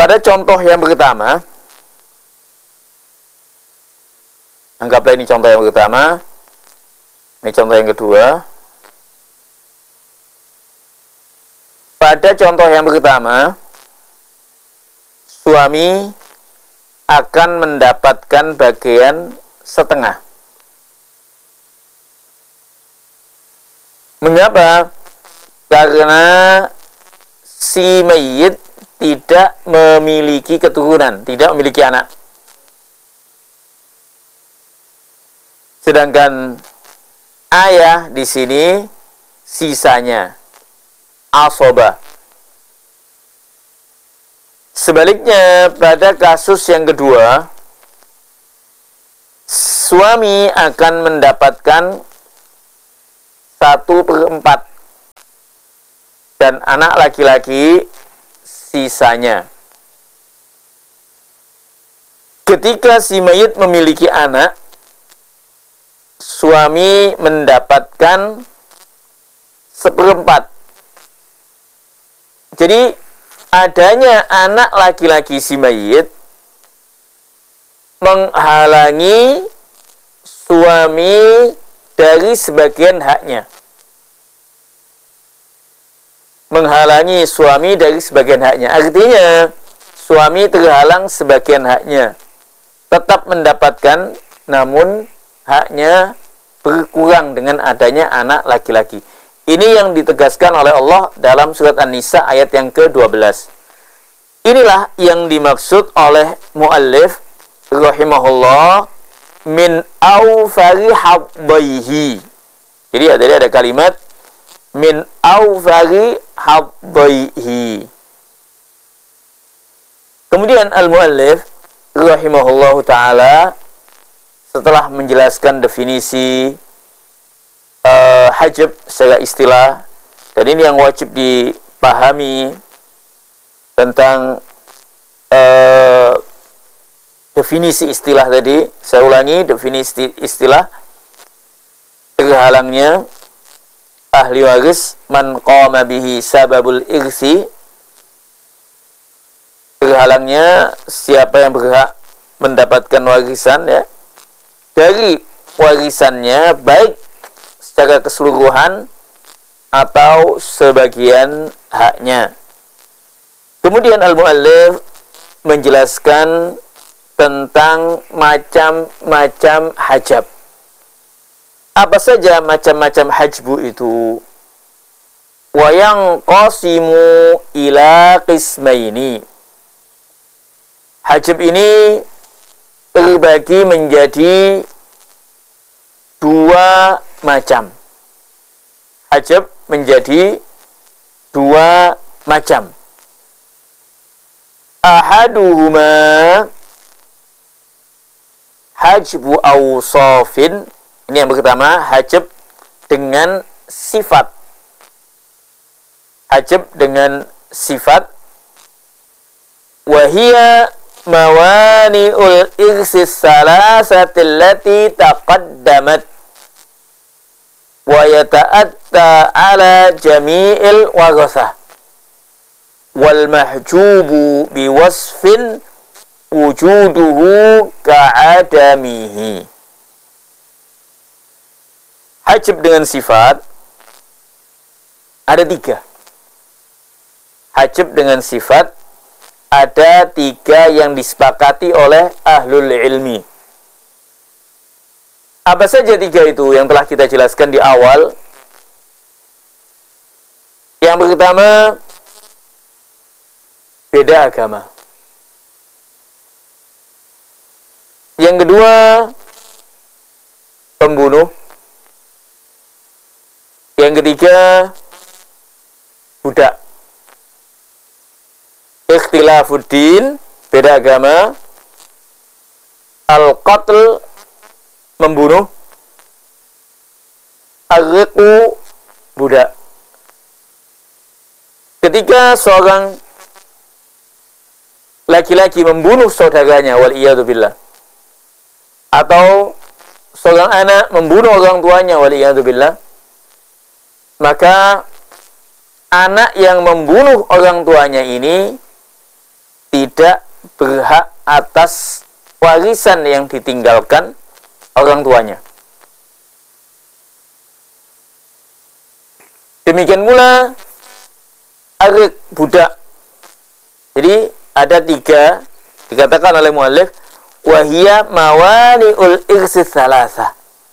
pada contoh yang pertama, anggaplah ini contoh yang pertama, ini contoh yang kedua. Pada contoh yang pertama, suami akan mendapatkan bagian setengah. Mengapa? Karena si mayit tidak memiliki keturunan, tidak memiliki anak. Sedangkan ayah di sini sisanya asobah. Sebaliknya pada kasus yang kedua, suami akan mendapatkan 1/4 dan anak laki-laki sisanya. Ketika si mayit memiliki anak, suami mendapatkan 1/4. Jadi adanya anak laki-laki si mayit menghalangi suami dari sebagian haknya. Menghalangi suami dari sebagian haknya. Artinya, suami terhalang sebagian haknya. Tetap mendapatkan, namun haknya berkurang dengan adanya anak laki-laki. Ini yang ditegaskan oleh Allah dalam surat An-Nisa ayat yang ke-12. Inilah yang dimaksud oleh muallif rahimahullah min awfari haddaihi. Jadi ada kalimat min awfari haddaihi. Kemudian al-muallif rahimahullahu ta'ala setelah menjelaskan definisi hajab secara istilah, dan ini yang wajib dipahami tentang definisi istilah tadi. Saya ulangi, definisi istilah: terhalangnya ahli waris, man qama bihi sababul irsi, terhalangnya siapa yang berhak mendapatkan warisan, ya, dari warisannya, baik secara keseluruhan atau sebagian haknya. Kemudian al-muallif menjelaskan tentang macam-macam hajab. Apa saja macam-macam hajbu itu? Wa yanqasimu ila qismaini. Hajab ini terbagi menjadi 2 macam. Hajab menjadi 2 macam. Ahaduhuma hajbu awsafin. Ini yang pertama, hajab dengan sifat. Hajab dengan sifat. Wahia mawani'ul irsis salasati allati taqaddamat wa yata'atta ala jami'il warathah wal mahjubu biwasfin wujuduhu ka'adamihi. Hajab dengan sifat ada 3. Hajab dengan sifat ada 3 yang disepakati oleh ahlul ilmi. Apa saja 3 itu yang telah kita jelaskan di awal? Yang pertama, beda agama. Yang kedua, pembunuh. Yang ketiga, budak. Ikhtilafuddin, beda agama. Al-qatl, membunuh. Ar-riqu, budak. Ketika seorang laki-laki membunuh saudaranya, waliyadzubillah, atau seorang anak membunuh orang tuanya, waliyadzubillah, maka anak yang membunuh orang tuanya ini tidak berhak atas warisan yang ditinggalkan orang tuanya. Demikian pula arik budak. Jadi ada 3 dikatakan oleh muallif, wahia mawani'ul irsi thalatha.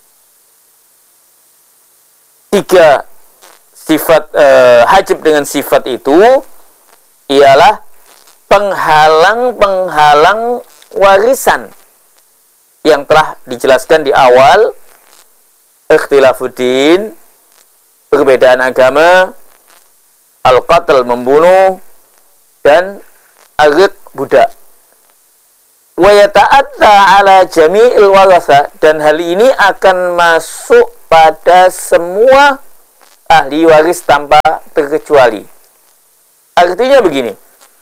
3 sifat hajib dengan sifat itu ialah penghalang-penghalang warisan yang telah dijelaskan di awal: ikhtilafuddin, perbedaan agama, al-qatl, membunuh, dan arik budak. Wa yata'atta ala jami'il waratha, dan hal ini akan masuk pada semua ahli waris tanpa terkecuali. Artinya begini,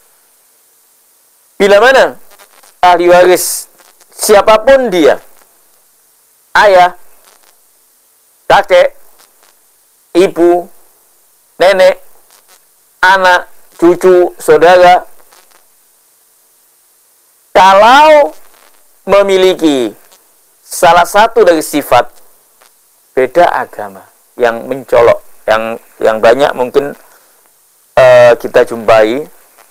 bila mana ahli waris siapapun dia, ayah, kakek, ibu, nenek, anak, cucu, saudara, kalau memiliki salah satu dari sifat beda agama yang mencolok, yang banyak mungkin kita jumpai,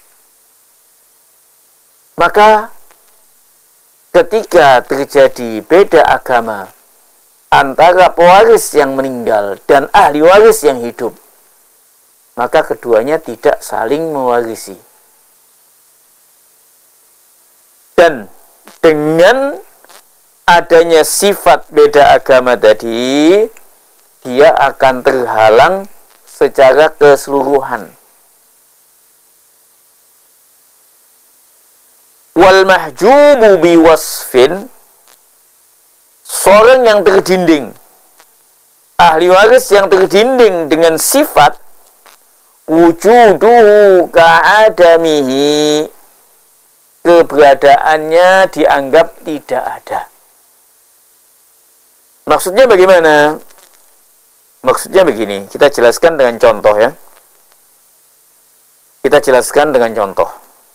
maka ketika terjadi beda agama antara pewaris yang meninggal dan ahli waris yang hidup, maka keduanya tidak saling mewarisi. Dan dengan adanya sifat beda agama tadi, dia akan terhalang secara keseluruhan. Wal mahjubu biwasfin, seorang yang terdinding, ahli waris yang terdinding dengan sifat wujuduhu ka'adamihi, keberadaannya dianggap tidak ada. Maksudnya bagaimana? Maksudnya begini, kita jelaskan dengan contoh ya. Kita jelaskan dengan contoh.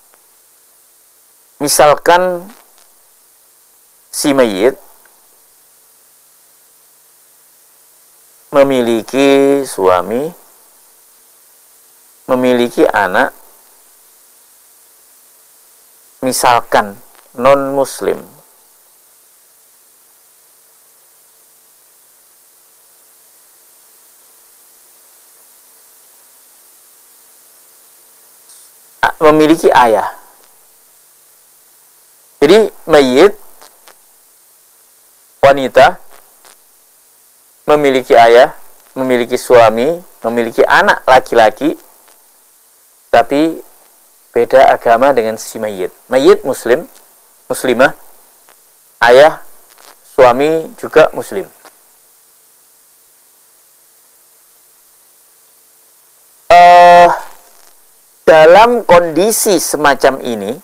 Misalkan si mayit memiliki suami, memiliki anak, misalkan non-muslim. Memiliki ayah. Jadi mayit wanita memiliki ayah, memiliki suami, memiliki anak laki-laki, tapi beda agama dengan si mayit. Mayit muslim, muslimah, ayah, suami juga muslim. Dalam kondisi semacam ini,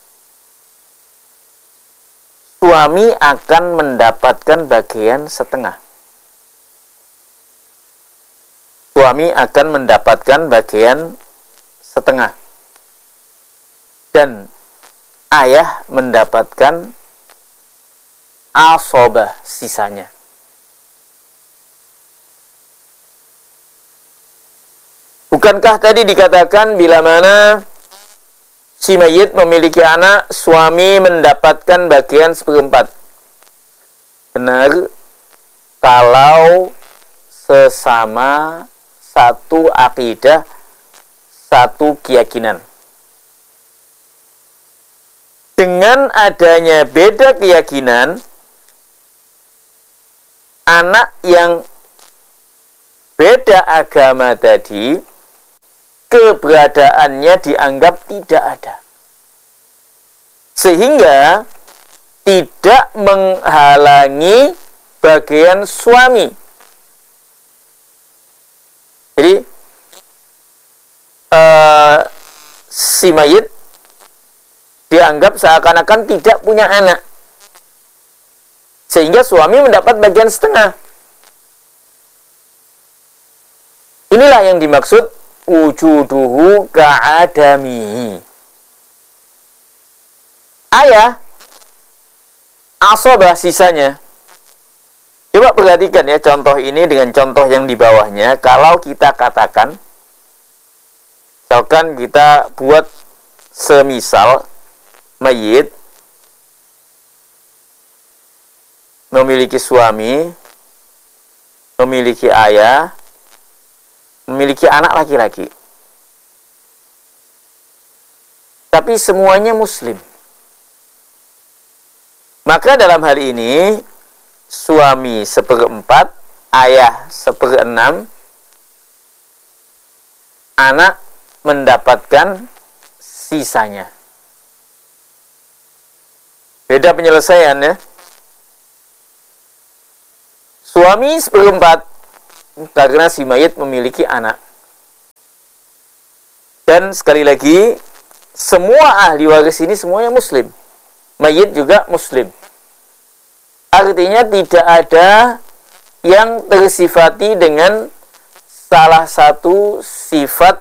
suami akan mendapatkan bagian setengah. Suami akan mendapatkan bagian setengah. Dan ayah mendapatkan asobah, sisanya. Bukankah tadi dikatakan bila mana si mayit memiliki anak, suami mendapatkan bagian 1/4? Benar, kalau sesama satu akidah, satu keyakinan. Dengan adanya beda keyakinan, anak yang beda agama tadi, keberadaannya dianggap tidak ada. Sehingga tidak menghalangi bagian suami. Jadi si mayit dianggap seakan-akan tidak punya anak, sehingga suami mendapat bagian setengah. Inilah yang dimaksud wujuduhu ka'adamihi. ayah, asobah sisanya. Coba perhatikan ya contoh ini dengan contoh yang di bawahnya. Kalau kita katakan, misalkan kita buat semisal mayit memiliki suami, memiliki ayah, memiliki anak laki-laki. Tapi semuanya muslim. Maka dalam hal ini suami 1/4, ayah 1/6, anak mendapatkan sisanya. Beda penyelesaian ya. Suami 1/4 karena si mayit memiliki anak. Dan sekali lagi, semua ahli waris ini semuanya muslim. Mayit juga muslim. Artinya tidak ada yang tersifati dengan salah satu sifat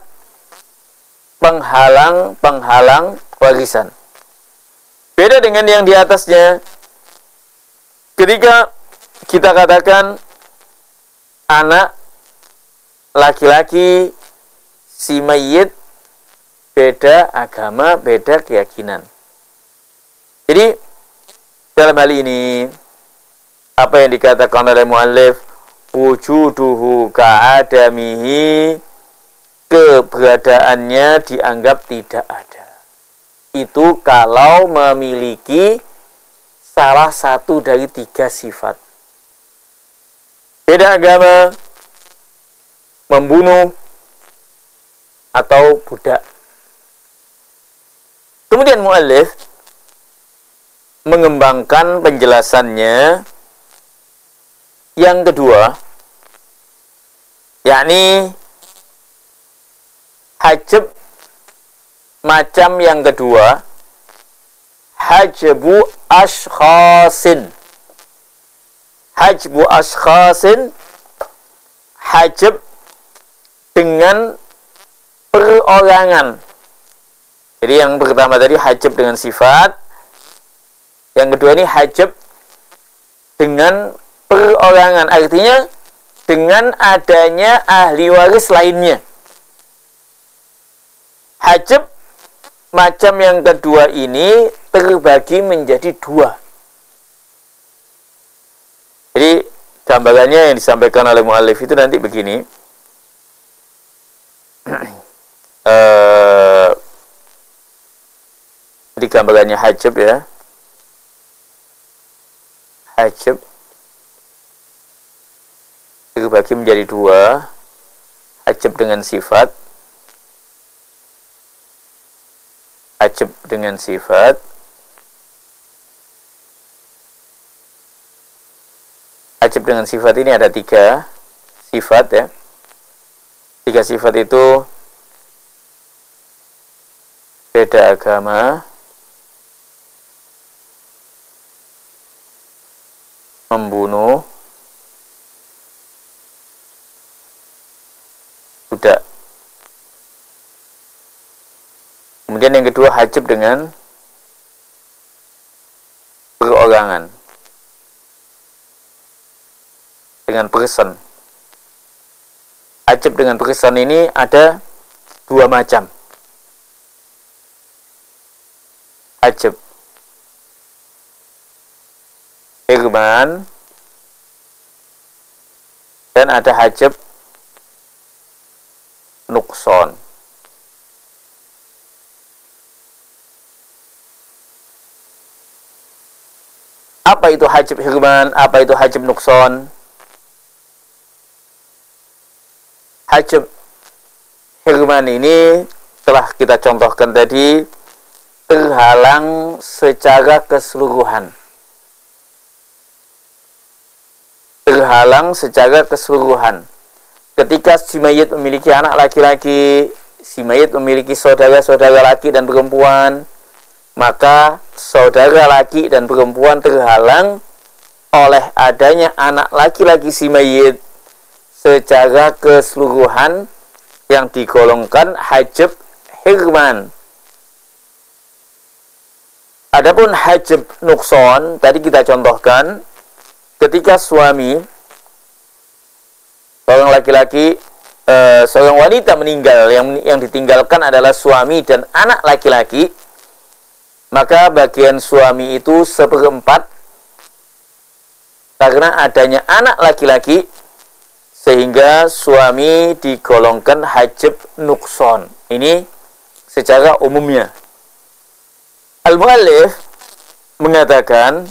penghalang warisan. Beda dengan yang di atasnya. Ketika kita katakan anak laki-laki si mayit beda agama, beda keyakinan. Jadi dalam hal ini apa yang dikatakan oleh muallif, wujuduhu ka'adamihi, keberadaannya dianggap tidak ada. Itu kalau memiliki salah satu dari 3 sifat. Beda agama, membunuh, atau budak. Kemudian muallif mengembangkan penjelasannya yang kedua, yakni hajab macam yang kedua, hajbu ashkhasin. Hajbu ashkhasin, hajab dengan perorangan. Jadi yang pertama tadi hajab dengan sifat, yang kedua ini hajab dengan perorangan, artinya dengan adanya ahli waris lainnya. Hajab macam yang kedua ini terbagi menjadi 2. Jadi gambarannya yang disampaikan oleh muallif itu nanti begini. Jadi gambarannya hajab ya. Hajab terbagi menjadi 2. Hajab dengan sifat, hajab dengan sifat, hajab dengan sifat ini ada 3 sifat ya. 3 sifat itu beda agama, membunuh, budak. Kemudian yang kedua hajab dengan perorangan, dengan person. Hajab dengan person ini ada 2 macam. Hajab hirman dan ada hajab nukson. Apa itu hajab hirman? Apa itu hajab nukson? Hajab hirman ini telah kita contohkan tadi, terhalang secara keseluruhan. Terhalang secara keseluruhan. Ketika si mayit memiliki anak laki-laki, si mayit memiliki saudara-saudara laki dan perempuan, maka saudara laki dan perempuan terhalang oleh adanya anak laki-laki si mayit secara keseluruhan yang digolongkan hajab hirman. Adapun hajab nukson, tadi kita contohkan ketika suami, seorang laki-laki, seorang wanita meninggal, yang ditinggalkan adalah suami dan anak laki-laki, maka bagian suami itu 1/4 karena adanya anak laki-laki, sehingga suami digolongkan hajab nukson. Ini secara umumnya. Al-Mu'allif mengatakan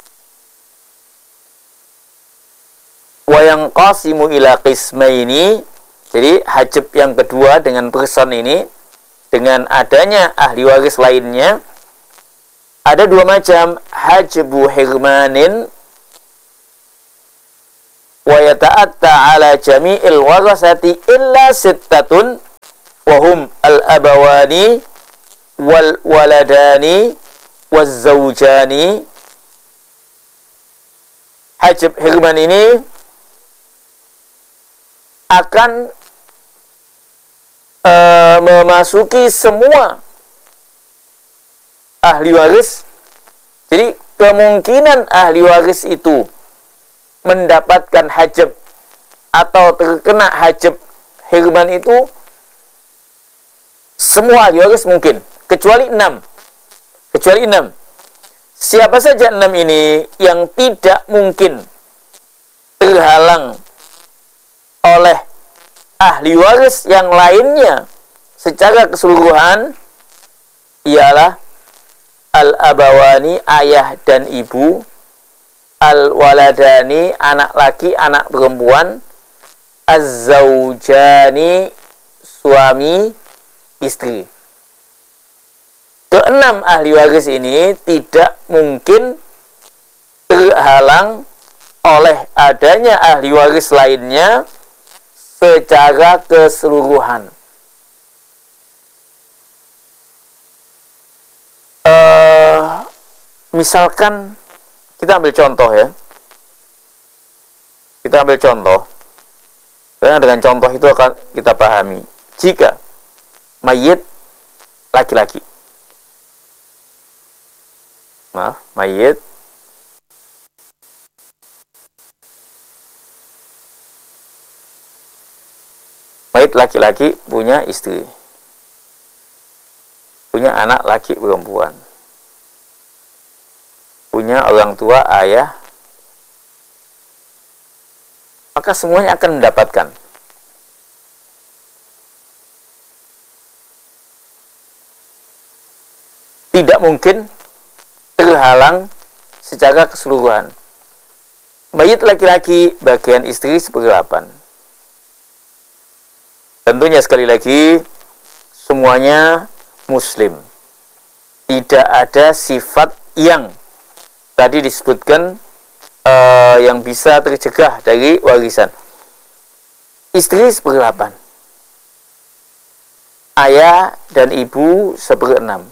wa yanqasimu ila qismaini. Jadi hajab yang kedua dengan person ini, dengan adanya ahli waris lainnya, ada 2 macam. Hajbu hirmanin wa yata'atta ala jami'il warasati illa sittatun wa hum al-abawani wal waladani waz zawjani. Hajab hirman ini akan memasuki semua ahli waris. Jadi kemungkinan ahli waris itu mendapatkan hajab atau terkena hajab hirman itu semua ahli waris mungkin, kecuali 6. Siapa saja 6 ini yang tidak mungkin terhalang oleh ahli waris yang lainnya secara keseluruhan? Ialah al-abawani, ayah dan ibu, al-waladani, anak laki, anak perempuan, az-zawjani, suami, istri. Keenam ahli waris ini tidak mungkin terhalang oleh adanya ahli waris lainnya secara keseluruhan. Misalkan kita ambil contoh ya. Kita ambil contoh. Karena dengan contoh itu akan kita pahami. Jika mayit laki-laki, mayit laki-laki punya istri, punya anak laki perempuan, punya orang tua, ayah, maka semuanya akan mendapatkan. Tidak mungkin terhalang secara keseluruhan. Mayit laki-laki bagian istri 1/8. Tentunya sekali lagi semuanya muslim. Tidak ada sifat yang tadi disebutkan yang bisa tercegah dari warisan. Istri 1/8, ayah dan ibu 1/6,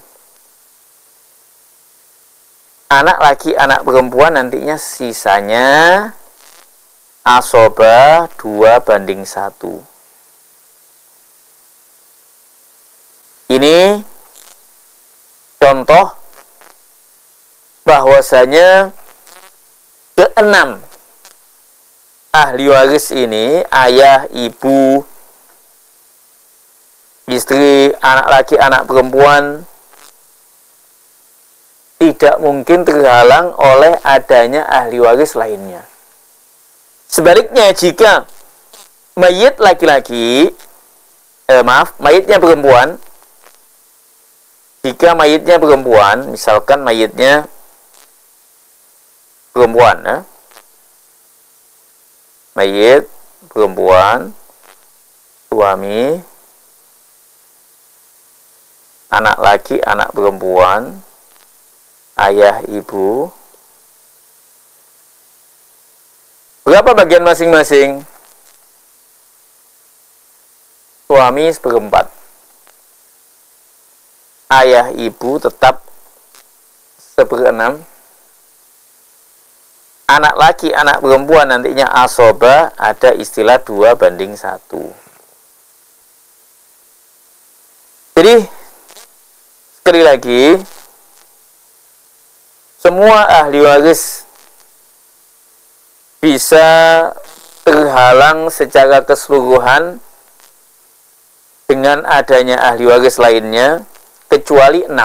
anak laki, anak perempuan nantinya sisanya asoba 2/1. Ini contoh bahwasanya keenam ahli waris ini, ayah, ibu, istri, anak laki, anak perempuan, tidak mungkin terhalang oleh adanya ahli waris lainnya. Sebaliknya, jika mayit laki-laki, mayitnya perempuan, jika mayitnya perempuan, misalkan mayitnya perempuan, mayit perempuan, suami, anak laki, anak perempuan, ayah, ibu. Berapa bagian masing-masing? Suami 1/4. Ayah, ibu tetap 1/6. Anak laki, anak perempuan nantinya asoba, ada istilah 2/1. Jadi sekali lagi, semua ahli waris bisa terhalang secara keseluruhan dengan adanya ahli waris lainnya kecuali 6.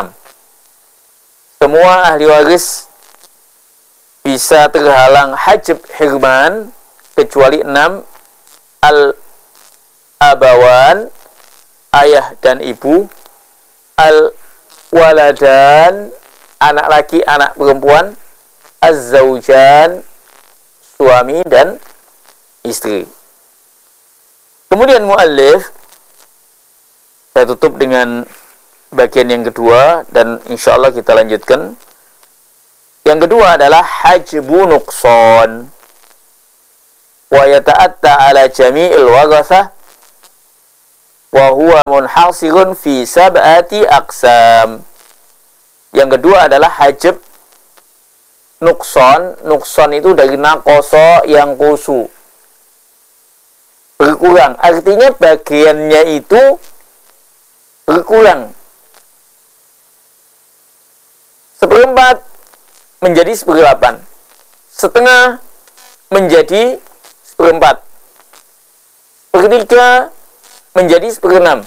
Semua ahli waris bisa terhalang hajab hirman kecuali 6. Al-abawan, ayah dan ibu. Al-waladan, anak laki, anak perempuan. Az-zawjan, suami dan istri. Kemudian muallif, saya tutup dengan bagian yang kedua dan insyaallah kita lanjutkan. Yang kedua adalah hajbu nuqsan wa yata'atta ala jami'il warathah wa huwa munhasirun fi sab'ati aqsam. Yang kedua adalah hajab nuqsan. Nuqsan itu dari naqasa yang kusu, berkurang. Artinya bagiannya itu berkurang. 1/4 menjadi 1/8, setengah menjadi 1/4, 1/3 menjadi 1/6,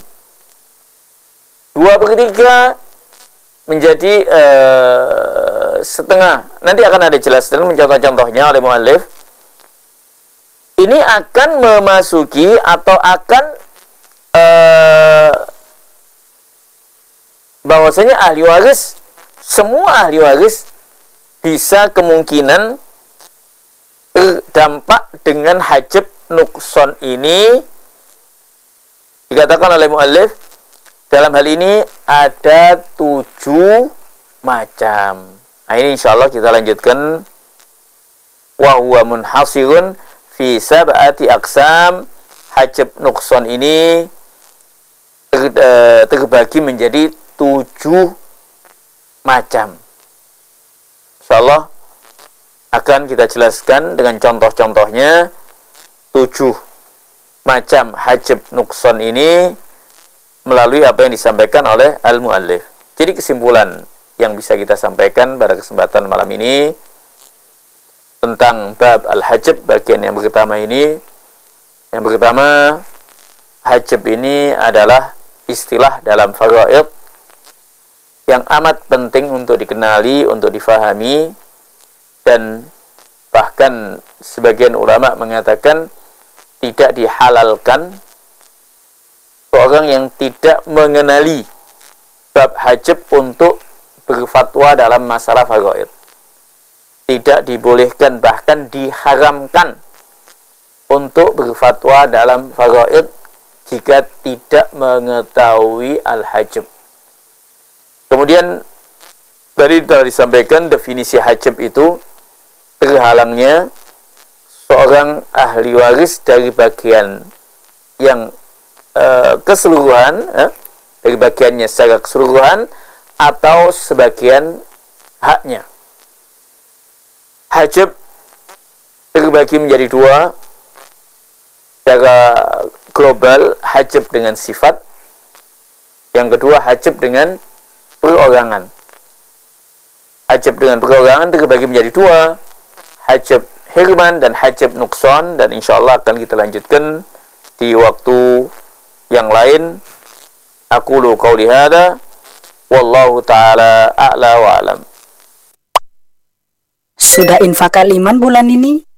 2/3 menjadi setengah. Nanti akan ada jelaskan contoh-contohnya oleh muallif. Ini akan memasuki atau akan bahwasanya ahli waris, semua ahli waris bisa kemungkinan terdampak dengan hajab nuqsan ini. Dikatakan oleh muallif, dalam hal ini ada 7 macam. Nah, ini insyaallah kita lanjutkan. Wa huwa munhasirun fi sab'ati aqsam. Hajab nuqsan ini terbagi menjadi 7 macam. Insyaallah akan kita jelaskan dengan contoh-contohnya 7 macam hajab nuqsan ini melalui apa yang disampaikan oleh al-muallif. Jadi kesimpulan yang bisa kita sampaikan pada kesempatan malam ini tentang bab al-hajab bagian yang pertama ini. Yang pertama, hajab ini adalah istilah dalam faraid yang amat penting untuk dikenali, untuk difahami, dan bahkan sebagian ulama mengatakan tidak dihalalkan seorang yang tidak mengenali bab hajab untuk berfatwa dalam masalah faraid. Tidak dibolehkan, bahkan diharamkan untuk berfatwa dalam faraid jika tidak mengetahui al-hajab. Kemudian tadi telah disampaikan definisi hajab itu terhalangnya seorang ahli waris dari bagian yang keseluruhan, dari bagiannya secara keseluruhan atau sebagian haknya. Hajab terbagi menjadi 2. Secara global, hajab dengan sifat. Yang kedua, hajab dengan perorangan. Hajab dengan perorangan terbagi menjadi 2. Hajab hirman dan hajab nuqsan, dan insyaallah akan kita lanjutkan di waktu yang lain. Aqulu qauli hadza wallahu taala a'la wa alam. Sudah infak Al-Iman bulan ini?